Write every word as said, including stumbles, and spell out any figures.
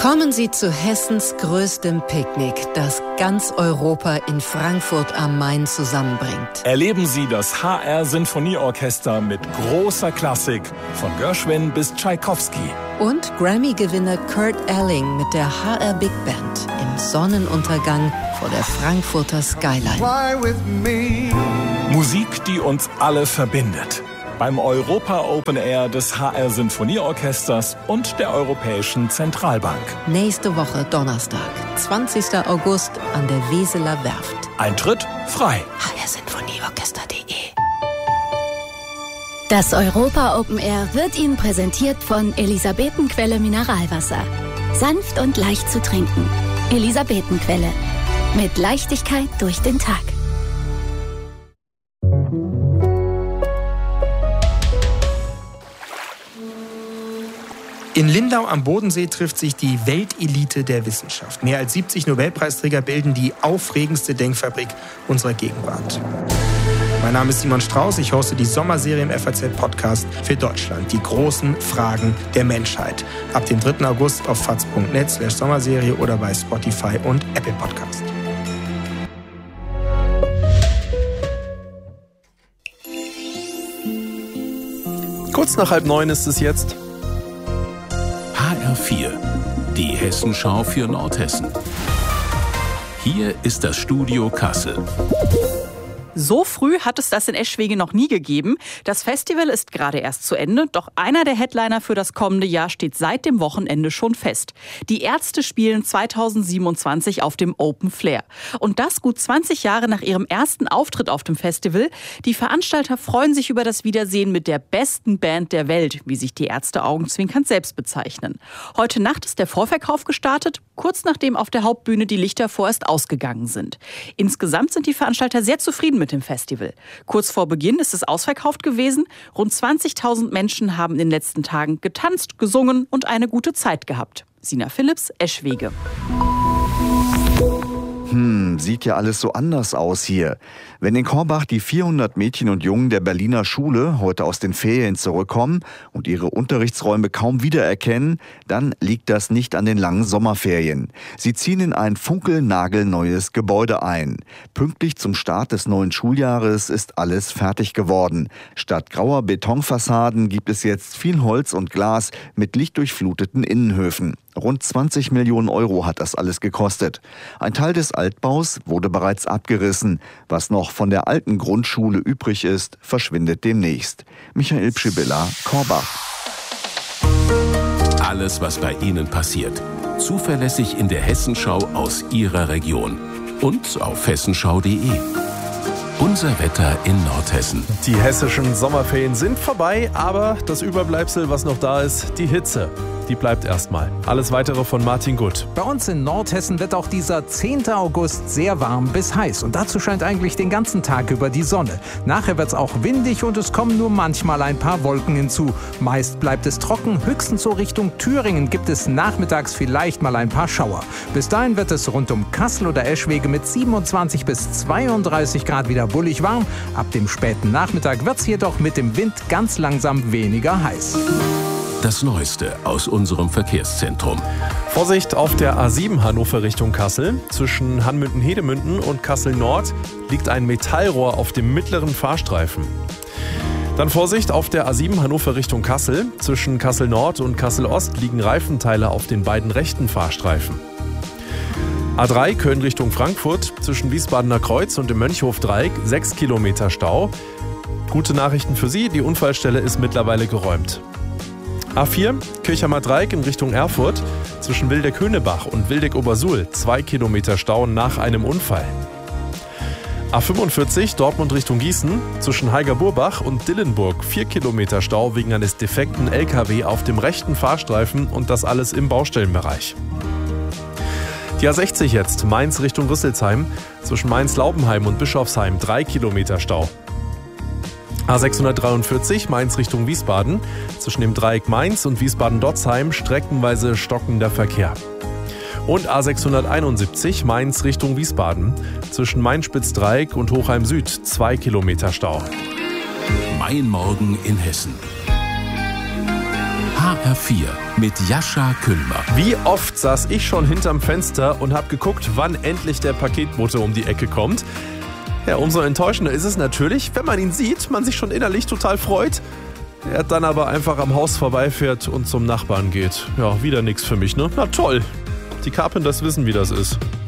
Kommen Sie zu Hessens größtem Picknick, das ganz Europa in Frankfurt am Main zusammenbringt. Erleben Sie das H R-Sinfonieorchester mit großer Klassik, von Gershwin bis Tschaikowski. Und Grammy-Gewinner Kurt Elling mit der H R Big Band im Sonnenuntergang vor der Frankfurter Skyline. Musik, die uns alle verbindet. Beim Europa Open Air des H R-Sinfonieorchesters und der Europäischen Zentralbank. Nächste Woche Donnerstag, zwanzigster August an der Weseler Werft. Eintritt frei. h r sinfonieorchester punkt de Das Europa Open Air wird Ihnen präsentiert von Elisabetenquelle Mineralwasser. Sanft und leicht zu trinken. Elisabetenquelle. Mit Leichtigkeit durch den Tag. In Lindau am Bodensee trifft sich die Weltelite der Wissenschaft. Mehr als siebzig Nobelpreisträger bilden die aufregendste Denkfabrik unserer Gegenwart. Mein Name ist Simon Strauß, ich hoste die Sommerserie im F A Z-Podcast für Deutschland. Die großen Fragen der Menschheit. Ab dem dritten August auf faz punkt net slash Sommerserie oder bei Spotify und Apple Podcast. Kurz nach halb neun ist es jetzt. H R vier, die Hessenschau für Nordhessen. Hier ist das Studio Kassel. So früh hat es das in Eschwege noch nie gegeben. Das Festival ist gerade erst zu Ende, doch einer der Headliner für das kommende Jahr steht seit dem Wochenende schon fest. Die Ärzte spielen zweitausendsiebenundzwanzig auf dem Open Flair. Und das gut zwanzig Jahre nach ihrem ersten Auftritt auf dem Festival. Die Veranstalter freuen sich über das Wiedersehen mit der besten Band der Welt, wie sich die Ärzte augenzwinkernd selbst bezeichnen. Heute Nacht ist der Vorverkauf gestartet, kurz nachdem auf der Hauptbühne die Lichter vorerst ausgegangen sind. Insgesamt sind die Veranstalter sehr zufrieden mit dem Festival. Kurz vor Beginn ist es ausverkauft gewesen. Rund zwanzigtausend Menschen haben in den letzten Tagen getanzt, gesungen und eine gute Zeit gehabt. Sina Philipps, Eschwege. Hm, sieht ja alles so anders aus hier. Wenn in Korbach die vierhundert Mädchen und Jungen der Berliner Schule heute aus den Ferien zurückkommen und ihre Unterrichtsräume kaum wiedererkennen, dann liegt das nicht an den langen Sommerferien. Sie ziehen in ein funkelnagelneues Gebäude ein. Pünktlich zum Start des neuen Schuljahres ist alles fertig geworden. Statt grauer Betonfassaden gibt es jetzt viel Holz und Glas mit lichtdurchfluteten Innenhöfen. Rund zwanzig Millionen Euro hat das alles gekostet. Ein Teil des Altbaus wurde bereits abgerissen. Was noch von der alten Grundschule übrig ist, verschwindet demnächst. Michael Pschibilla, Korbach. Alles, was bei Ihnen passiert. Zuverlässig in der Hessenschau aus Ihrer Region. Und auf hessenschau punkt de. Unser Wetter in Nordhessen. Die hessischen Sommerferien sind vorbei, aber das Überbleibsel, was noch da ist, die Hitze, die bleibt erstmal. Alles Weitere von Martin Gutt. Bei uns in Nordhessen wird auch dieser zehnte August sehr warm bis heiß. Und dazu scheint eigentlich den ganzen Tag über die Sonne. Nachher wird es auch windig und es kommen nur manchmal ein paar Wolken hinzu. Meist bleibt es trocken, höchstens so Richtung Thüringen gibt es nachmittags vielleicht mal ein paar Schauer. Bis dahin wird es rund um Kassel oder Eschwege mit siebenundzwanzig bis zweiunddreißig Grad wieder bullig warm. Ab dem späten Nachmittag wird es jedoch mit dem Wind ganz langsam weniger heiß. Das Neueste aus unserem Verkehrszentrum. Vorsicht auf der A sieben Hannover Richtung Kassel. Zwischen Hanmünden-Hedemünden und Kassel-Nord liegt ein Metallrohr auf dem mittleren Fahrstreifen. Dann Vorsicht auf der A sieben Hannover Richtung Kassel. Zwischen Kassel-Nord und Kassel-Ost liegen Reifenteile auf den beiden rechten Fahrstreifen. A drei Köln Richtung Frankfurt. Zwischen Wiesbadener Kreuz und dem Mönchhof-Dreieck sechs Kilometer Stau. Gute Nachrichten für Sie, die Unfallstelle ist mittlerweile geräumt. A vier, Kirchheimer Dreieck in Richtung Erfurt, zwischen Wildeck-Höhnebach und Wildeck-Obersuhl, zwei Kilometer Stau nach einem Unfall. A fünfundvierzig, Dortmund Richtung Gießen, zwischen Heiger-Burbach und Dillenburg, vier Kilometer Stau wegen eines defekten L K W auf dem rechten Fahrstreifen und das alles im Baustellenbereich. Die A sechzig jetzt, Mainz Richtung Rüsselsheim, zwischen Mainz-Laubenheim und Bischofsheim, drei Kilometer Stau. A sechshundertdreiundvierzig Mainz Richtung Wiesbaden, zwischen dem Dreieck Mainz und Wiesbaden-Dotzheim streckenweise stockender Verkehr. Und A sechshunderteinundsiebzig Mainz Richtung Wiesbaden, zwischen Main-Spitz-Dreieck und Hochheim Süd, zwei Kilometer Stau. Mein Morgen in Hessen. H R vier mit Jascha Küllmer. Wie oft saß ich schon hinterm Fenster und hab geguckt, wann endlich der Paketbote um die Ecke kommt. Ja, umso enttäuschender ist es natürlich, wenn man ihn sieht, man sich schon innerlich total freut. Er dann aber einfach am Haus vorbeifährt und zum Nachbarn geht. Ja, wieder nix für mich, ne? Na toll. Die Carpenters wissen, wie das ist.